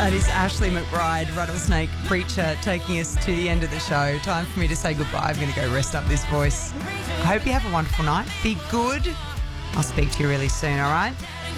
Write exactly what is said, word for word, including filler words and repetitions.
That is Ashley McBride, Rattlesnake Preacher, taking us to the end of the show. Time for me to say goodbye. I'm going to go rest up this voice. I hope you have a wonderful night. Be good. I'll speak to you really soon, all right?